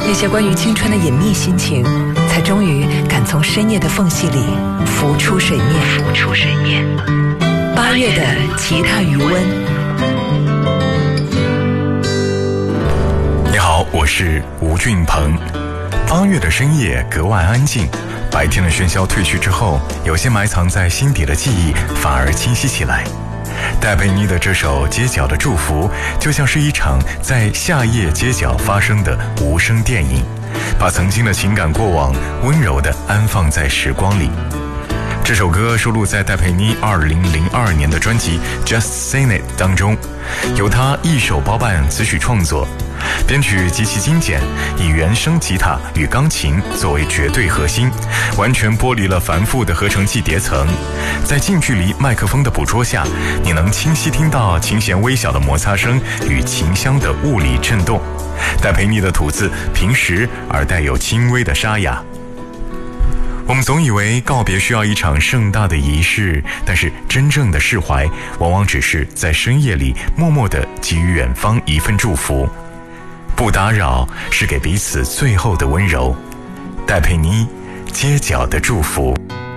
那些关于青春的隐秘心情，才终于敢从深夜的缝隙里浮出水面。8月的吉他余温。 你好，我是吴俊鹏。8月的深夜格外安静，白天的喧嚣褪去之后，有些埋藏在心底的记忆反而清晰起来。戴佩妮的这首《街角的祝福》就像是一场在夏夜街角发生的无声电影，把曾经的情感过往温柔地安放在时光里。这首歌收录在戴佩妮2002年的专辑《Just Sing It》当中，由她一手包办词曲创作，编曲极其精简，以原声吉他与钢琴作为绝对核心，完全剥离了繁复的合成器叠层。在近距离麦克风的捕捉下，你能清晰听到琴弦微小的摩擦声与琴箱的物理震动。戴佩妮的吐字平实而带有轻微的沙哑。我们总以为告别需要一场盛大的仪式，但是真正的释怀往往只是在深夜里默默地给予远方一份祝福。不打扰是给彼此最后的温柔。戴佩妮，街角的祝福。